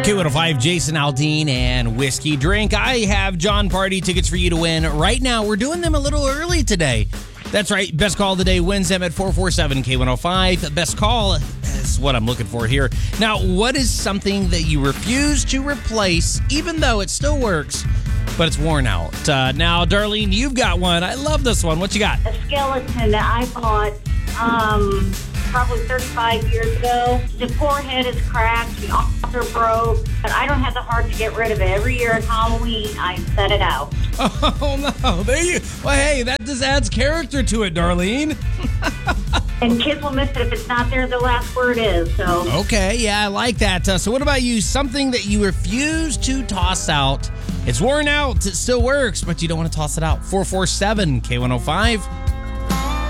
K105, Jason Aldean and Whiskey Drink. I have John Party tickets for you to win right now. We're doing them a little early today. That's right. Best call of the day wins them at 447 K105. Best call is what I'm looking for here. Now, what is something that you refuse to replace, even though it still works, but it's worn out? Now, Darlene, you've got one. I love this one. What you got? A skeleton that I bought probably 35 years ago. The forehead is cracked, the arms are broke, but I don't have the heart to get rid of it. Every year at Halloween, I set it out. Oh, no. There you. Well, hey, that just adds character to it, Darlene. And kids will miss it if it's not there. The last word is. So okay, yeah, I like that. So what about you? Something that you refuse to toss out. It's worn out. It still works, but you don't want to toss it out. 447 K105.